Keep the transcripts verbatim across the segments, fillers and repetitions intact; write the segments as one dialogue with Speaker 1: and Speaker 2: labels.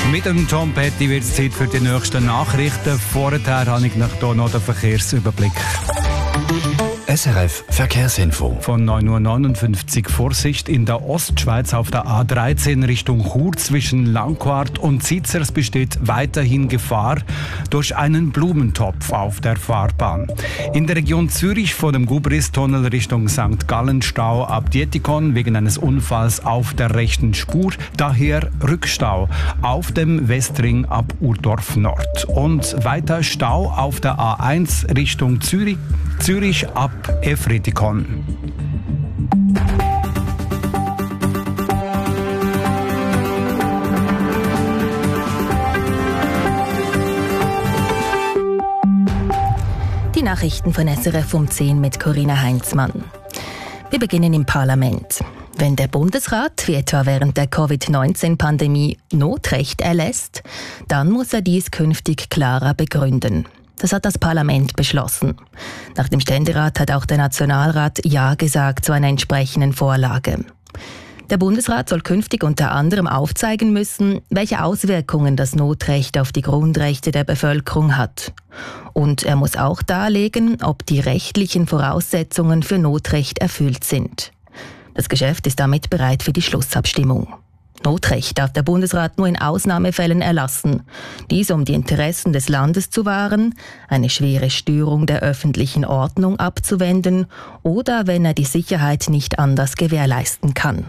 Speaker 1: Mit dem Tom Petty wird es Zeit für die nächsten Nachrichten. Vorher habe ich hier noch den Verkehrsüberblick.
Speaker 2: S R F Verkehrsinfo.
Speaker 1: Von neun Uhr neunundfünfzig Vorsicht in der Ostschweiz auf der A dreizehn Richtung Chur zwischen Langquart und Zizers besteht weiterhin Gefahr durch einen Blumentopf auf der Fahrbahn. In der Region Zürich von dem Gubristunnel Richtung Sankt Gallen Stau ab Dietikon wegen eines Unfalls auf der rechten Spur, daher Rückstau auf dem Westring ab Urdorf Nord. Und weiter Stau auf der A eins Richtung Zürich, Zürich ab Efretikon.
Speaker 3: Die Nachrichten von S R F um zehn mit Corinna Heinzmann. Wir beginnen im Parlament. Wenn der Bundesrat, wie etwa während der Covid neunzehn Pandemie, Notrecht erlässt, dann muss er dies künftig klarer begründen. Das hat das Parlament beschlossen. Nach dem Ständerat hat auch der Nationalrat Ja gesagt zu einer entsprechenden Vorlage. Der Bundesrat soll künftig unter anderem aufzeigen müssen, welche Auswirkungen das Notrecht auf die Grundrechte der Bevölkerung hat. Und er muss auch darlegen, ob die rechtlichen Voraussetzungen für Notrecht erfüllt sind. Das Geschäft ist damit bereit für die Schlussabstimmung. Notrecht darf der Bundesrat nur in Ausnahmefällen erlassen. Dies, um die Interessen des Landes zu wahren, eine schwere Störung der öffentlichen Ordnung abzuwenden oder wenn er die Sicherheit nicht anders gewährleisten kann.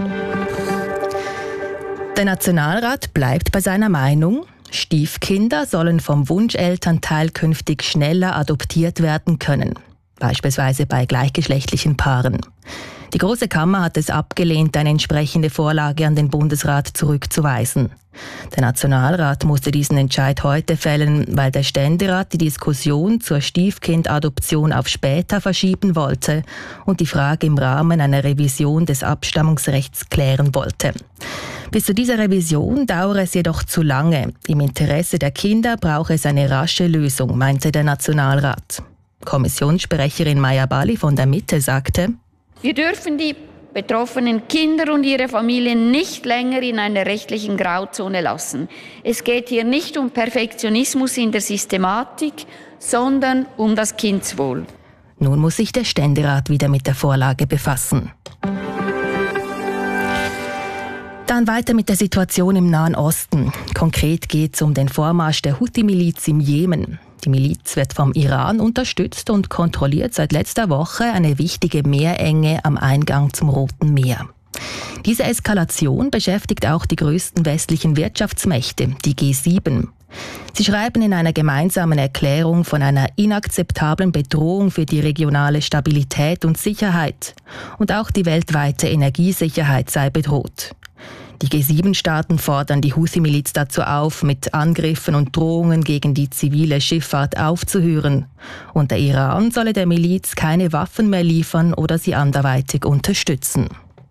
Speaker 3: Der Nationalrat bleibt bei seiner Meinung, Stiefkinder sollen vom Wunschelternteil künftig schneller adoptiert werden können, beispielsweise bei gleichgeschlechtlichen Paaren. Die Große Kammer hat es abgelehnt, eine entsprechende Vorlage an den Bundesrat zurückzuweisen. Der Nationalrat musste diesen Entscheid heute fällen, weil der Ständerat die Diskussion zur Stiefkindadoption auf später verschieben wollte und die Frage im Rahmen einer Revision des Abstammungsrechts klären wollte. Bis zu dieser Revision dauere es jedoch zu lange. Im Interesse der Kinder brauche es eine rasche Lösung, meinte der Nationalrat. Kommissionssprecherin Maja Bali von der Mitte sagte:
Speaker 4: Wir dürfen die betroffenen Kinder und ihre Familien nicht länger in einer rechtlichen Grauzone lassen. Es geht hier nicht um Perfektionismus in der Systematik, sondern um das Kindeswohl.
Speaker 3: Nun muss sich der Ständerat wieder mit der Vorlage befassen. Dann weiter mit der Situation im Nahen Osten. Konkret geht es um den Vormarsch der Houthi-Miliz im Jemen. Die Miliz wird vom Iran unterstützt und kontrolliert seit letzter Woche eine wichtige Meerenge am Eingang zum Roten Meer. Diese Eskalation beschäftigt auch die größten westlichen Wirtschaftsmächte, die G sieben. Sie schreiben in einer gemeinsamen Erklärung von einer inakzeptablen Bedrohung für die regionale Stabilität und Sicherheit. Und auch die weltweite Energiesicherheit sei bedroht. Die G sieben Staaten fordern die Houthi-Miliz dazu auf, mit Angriffen und Drohungen gegen die zivile Schifffahrt aufzuhören. Und der Iran solle der Miliz keine Waffen mehr liefern oder sie anderweitig unterstützen.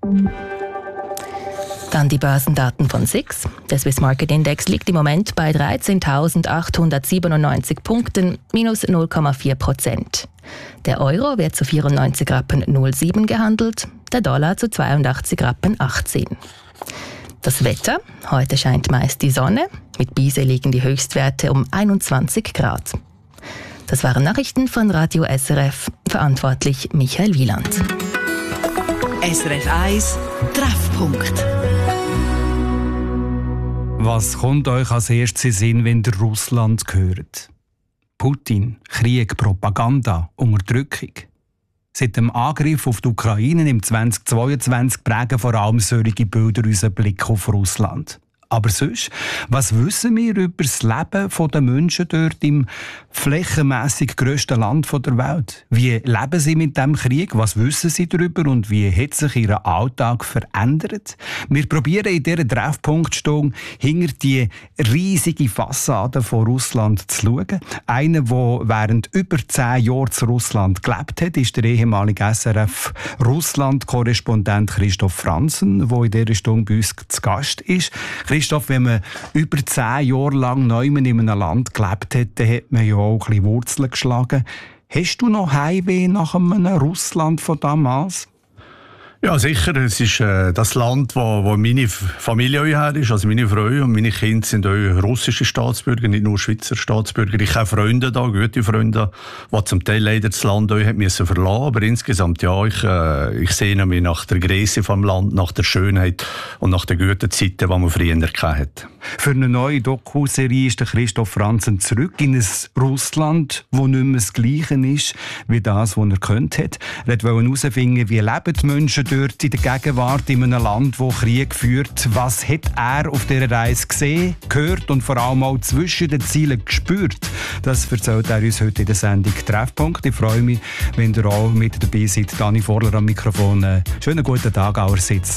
Speaker 3: Dann die Börsendaten von S I X. Der Swiss Market Index liegt im Moment bei dreizehntausendachthundertsiebenundneunzig Punkten, minus null Komma vier Prozent. Der Euro wird zu vierundneunzig Rappen null sieben gehandelt, der Dollar zu zweiundachtzig Rappen achtzehn. Das Wetter: Heute scheint meist die Sonne. Mit Bise liegen die Höchstwerte um einundzwanzig Grad. Das waren Nachrichten von Radio S R F. Verantwortlich Michael Wieland.
Speaker 5: S R F eins Treffpunkt.
Speaker 1: Was kommt euch als erstes in den Sinn, wenn ihr Russland hört? Putin, Krieg, Propaganda, Unterdrückung. Seit dem Angriff auf die Ukraine im zweitausendzweiundzwanzig prägen vor allem solche Bilder unseren Blick auf Russland. Aber sonst, was wissen wir über das Leben der Menschen dort im flächenmässig grössten Land der Welt? Wie leben sie mit dem Krieg? Was wissen sie darüber? Und wie hat sich ihr Alltag verändert? Wir probieren in dieser Treffpunktstunde hinter die riesige Fassade von Russland zu schauen. Einer, der während über zehn Jahren zu Russland gelebt hat, ist der ehemalige S R F-Russland-Korrespondent Christoph Franzen, der in dieser Stunde bei uns zu Gast ist. Christoph, wenn man über zehn Jahre lang neu in einem Land gelebt hat, dann hat man ja auch ein bisschen Wurzeln geschlagen. Hast du noch Heimweh nach einem Russland von damals?
Speaker 6: Ja, sicher. Es ist äh, das Land, wo, wo meine Familie auch her ist. Also meine Frau und meine Kinder sind auch russische Staatsbürger, nicht nur Schweizer Staatsbürger. Ich habe Freunde da, gute Freunde, die zum Teil leider das Land auch haben müssen verlassen. Aber insgesamt, ja, ich, äh, ich sehne mich nach der Größe vom Land, nach der Schönheit und nach den guten Zeiten, die man früher hatte.
Speaker 1: Für eine neue Doku-Serie ist der Christoph Franzen zurück in ein Russland, wo nicht mehr das Gleiche ist wie das, was er gekannt hat. Er wollte herausfinden, wie leben die Menschen dort in der Gegenwart, in einem Land, das Krieg führt. Was hat er auf dieser Reise gesehen, gehört und vor allem auch zwischen den Zielen gespürt? Das erzählt er uns heute in der Sendung «Treffpunkt». Ich freue mich, wenn ihr auch mit dabei seid. Dani Vorler am Mikrofon. Schönen guten Tag allerseits.